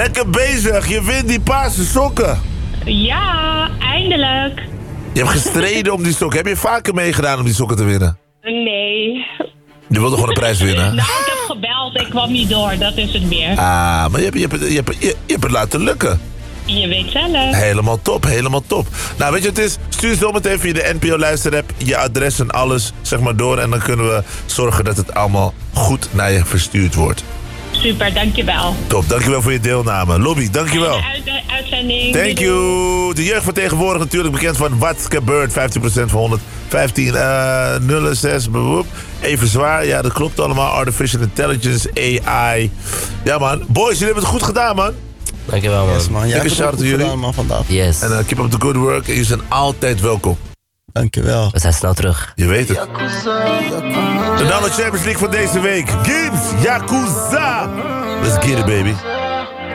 Lekker bezig, je wint die paarse sokken. Ja, eindelijk. Je hebt gestreden om die sokken. Heb je vaker meegedaan om die sokken te winnen? Nee. Je wilde gewoon een prijs winnen. Nou, ik heb gebeld, ik kwam niet door, dat is het meer. Ah, maar je hebt het laten lukken. Je weet zelf. Helemaal top, helemaal top. Nou, weet je wat het is? Stuur zometeen via de NPO-luisterapp je adres en alles, zeg maar, door. En dan kunnen we zorgen dat het allemaal goed naar je verstuurd wordt. Super, dankjewel. Top, dankjewel voor je deelname. Lobby, dankjewel. Uitzending. Thank you. De jeugd van tegenwoordig natuurlijk bekend van What's Gebeurd. 15% van 115. 06. Even zwaar. Ja, dat klopt allemaal. Artificial Intelligence, AI. Ja, man. Boys, jullie hebben het goed gedaan, man. Dankjewel, man. Yes, man. Jij hebt het shout-out ook to goed jullie. gedaan, man, vandaag. Yes. En keep up the good work. En jullie zijn altijd welkom. Dankjewel. We zijn snel terug. Je weet het. De Champions League van deze week. Gibbs, Yakuza. Let's get it, baby.